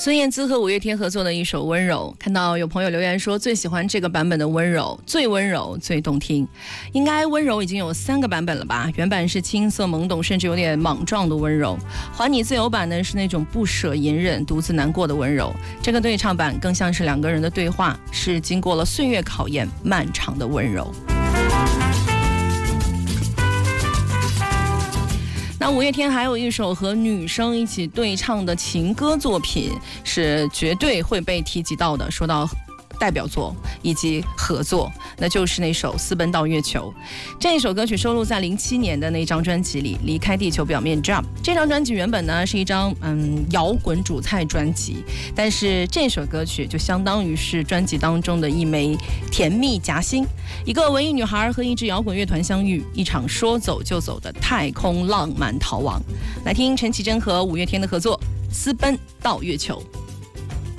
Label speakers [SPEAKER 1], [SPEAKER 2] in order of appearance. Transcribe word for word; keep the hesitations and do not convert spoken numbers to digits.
[SPEAKER 1] 孙燕姿和五月天合作的一首《温柔》，看到有朋友留言说最喜欢这个版本的《温柔》，最温柔最动听。应该《温柔》已经有三个版本了吧？原版是青涩懵懂甚至有点莽撞的温柔，还你自由版呢是那种不舍隐忍独自难过的温柔。这个对唱版更像是两个人的对话，是经过了岁月考验漫长的温柔。那五月天还有一首和女生一起对唱的情歌作品，是绝对会被提及到的。说到代表作以及合作，那就是那首《私奔到月球》。这一首歌曲收录在零七年的那张专辑里，《离开地球表面 Jump》。这张专辑原本呢是一张嗯摇滚主菜专辑，但是这首歌曲就相当于是专辑当中的一枚甜蜜夹心。一个文艺女孩和一支摇滚乐团相遇，一场说走就走的太空浪漫逃亡。来听陈绮贞和五月天的合作《私奔到月球》。